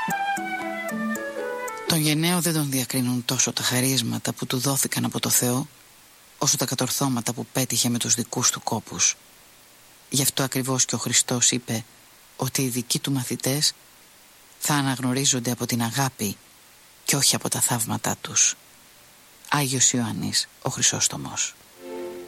Τον γενναίο δεν τον διακρίνουν τόσο τα χαρίσματα που του δόθηκαν από το Θεό, όσο τα κατορθώματα που πέτυχε με τους δικούς του κόπους. Γι' αυτό ακριβώς και ο Χριστός είπε ότι οι δικοί του μαθητές θα αναγνωρίζονται από την αγάπη και όχι από τα θαύματά τους. Άγιος Ιωάννης ο Χρυσόστομος.